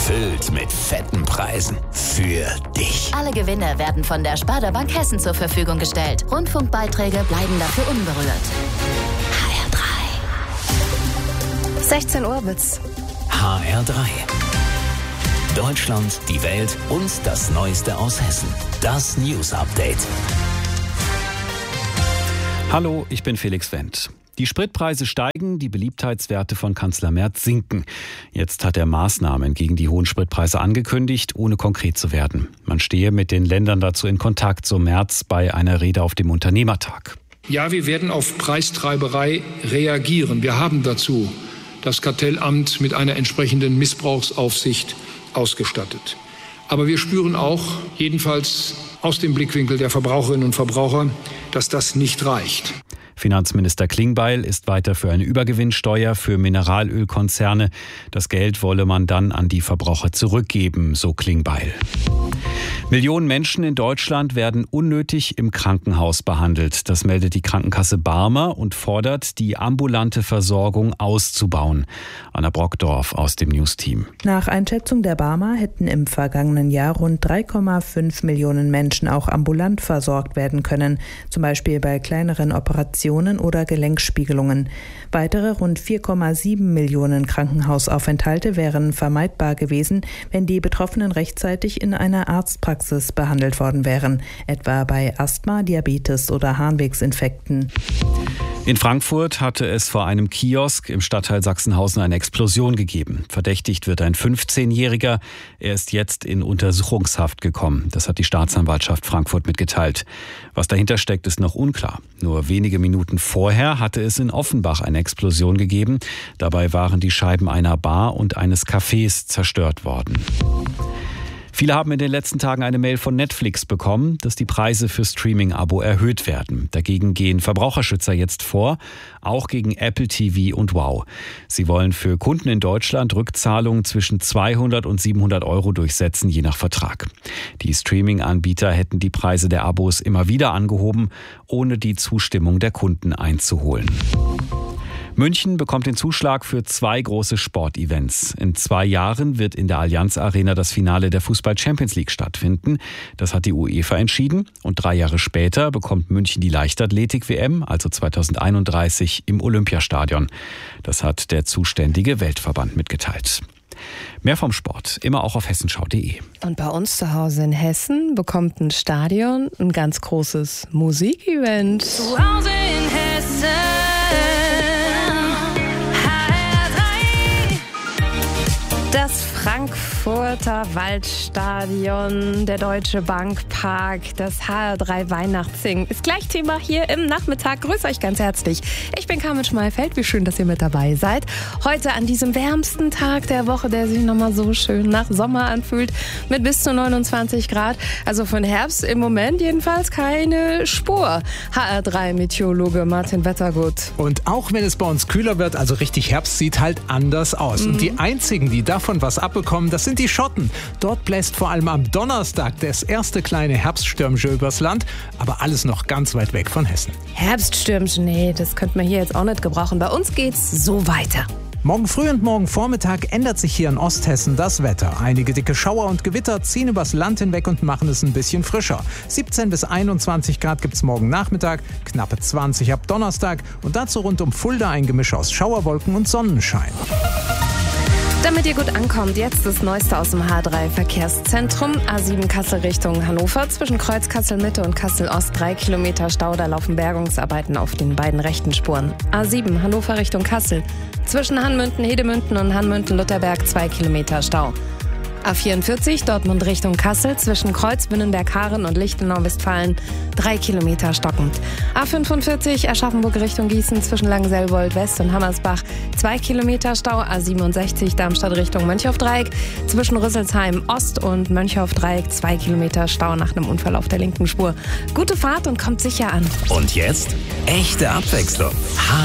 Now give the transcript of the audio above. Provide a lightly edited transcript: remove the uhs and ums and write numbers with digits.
gefüllt mit fetten Preisen. Für dich. Alle Gewinne werden von der Sparda Bank Hessen zur Verfügung gestellt. Rundfunkbeiträge bleiben dafür unberührt. HR3. 16 Uhr wird's. HR3. Deutschland, die Welt und das Neueste aus Hessen. Das News Update. Hallo, ich bin Felix Wendt. Die Spritpreise steigen, die Beliebtheitswerte von Kanzler Merz sinken. Jetzt hat er Maßnahmen gegen die hohen Spritpreise angekündigt, ohne konkret zu werden. Man stehe mit den Ländern dazu in Kontakt, so Merz bei einer Rede auf dem Unternehmertag. Ja, wir werden auf Preistreiberei reagieren. Wir haben dazu das Kartellamt mit einer entsprechenden Missbrauchsaufsicht ausgestattet. Aber wir spüren auch, jedenfalls aus dem Blickwinkel der Verbraucherinnen und Verbraucher, dass das nicht reicht. Finanzminister Klingbeil ist weiter für eine Übergewinnsteuer für Mineralölkonzerne. Das Geld wolle man dann an die Verbraucher zurückgeben, so Klingbeil. Millionen Menschen in Deutschland werden unnötig im Krankenhaus behandelt. Das meldet die Krankenkasse Barmer und fordert, die ambulante Versorgung auszubauen. Anna Brockdorf aus dem News-Team. Nach Einschätzung der Barmer hätten im vergangenen Jahr rund 3,5 Millionen Menschen auch ambulant versorgt werden können, zum Beispiel bei kleineren Operationen oder Gelenkspiegelungen. Weitere rund 4,7 Millionen Krankenhausaufenthalte wären vermeidbar gewesen, wenn die Betroffenen rechtzeitig in einer Arztpraxis behandelt worden wären, etwa bei Asthma, Diabetes oder Harnwegsinfekten. In Frankfurt hatte es vor einem Kiosk im Stadtteil Sachsenhausen eine Explosion gegeben. Verdächtigt wird ein 15-Jähriger. Er ist jetzt in Untersuchungshaft gekommen. Das hat die Staatsanwaltschaft Frankfurt mitgeteilt. Was dahinter steckt, ist noch unklar. Nur wenige Minuten vorher hatte es in Offenbach eine Explosion gegeben. Dabei waren die Scheiben einer Bar und eines Cafés zerstört worden. Viele haben in den letzten Tagen eine Mail von Netflix bekommen, dass die Preise für Streaming-Abo erhöht werden. Dagegen gehen Verbraucherschützer jetzt vor, auch gegen Apple TV und Wow. Sie wollen für Kunden in Deutschland Rückzahlungen zwischen 200 und 700 Euro durchsetzen, je nach Vertrag. Die Streaming-Anbieter hätten die Preise der Abos immer wieder angehoben, ohne die Zustimmung der Kunden einzuholen. München bekommt den Zuschlag für 2 große Sportevents. In 2 Jahren wird in der Allianz Arena das Finale der Fußball-Champions League stattfinden. Das hat die UEFA entschieden. Und 3 Jahre später bekommt München die Leichtathletik-WM, also 2031 im Olympiastadion. Das hat der zuständige Weltverband mitgeteilt. Mehr vom Sport, immer auch auf hessenschau.de. Und bei uns zu Hause in Hessen bekommt ein Stadion ein ganz großes Musikevent. Zu Hause in Hessen. Das Frankfurter Waldstadion, der Deutsche Bankpark, das HR3 Weihnachtssingen ist gleich Thema hier im Nachmittag. Grüße euch ganz herzlich. Ich bin Carmen Schmalfeld. Wie schön, dass ihr mit dabei seid. Heute an diesem wärmsten Tag der Woche, der sich nochmal so schön nach Sommer anfühlt, mit bis zu 29 Grad. Also von Herbst im Moment jedenfalls keine Spur. HR3-Meteorologe Martin Wettergut. Und auch wenn es bei uns kühler wird, also richtig Herbst, sieht halt anders aus. Und die einzigen, die davon was abbekommen, das sind die Schotten. Dort bläst vor allem am Donnerstag das erste kleine Herbststürmchen übers Land, aber alles noch ganz weit weg von Hessen. Herbststürmchen, nee, das könnte man hier jetzt auch nicht gebrauchen. Bei uns geht's so weiter. Morgen früh und morgen Vormittag ändert sich hier in Osthessen das Wetter. Einige dicke Schauer und Gewitter ziehen übers Land hinweg und machen es ein bisschen frischer. 17 bis 21 Grad gibt's morgen Nachmittag, knappe 20 ab Donnerstag und dazu rund um Fulda ein Gemisch aus Schauerwolken und Sonnenschein. Damit ihr gut ankommt, jetzt das Neueste aus dem H3-Verkehrszentrum. A7 Kassel Richtung Hannover. Zwischen Kreuz Kassel-Mitte und Kassel-Ost 3 Kilometer Stau. Da laufen Bergungsarbeiten auf den beiden rechten Spuren. A7 Hannover Richtung Kassel. Zwischen Hanmünden-Hedemünden und Hanmünden-Lutherberg 2 Kilometer Stau. A44 Dortmund Richtung Kassel, zwischen Kreuz, Binnenberg-Haaren und Lichtenau-Westfalen 3 Kilometer stockend. A45 Aschaffenburg Richtung Gießen, zwischen Langselbold West und Hammersbach 2 Kilometer Stau. A67 Darmstadt Richtung Mönchhof-Dreieck, zwischen Rüsselsheim Ost und Mönchhof-Dreieck 2 Kilometer Stau nach einem Unfall auf der linken Spur. Gute Fahrt und kommt sicher an. Und jetzt echte Abwechslung.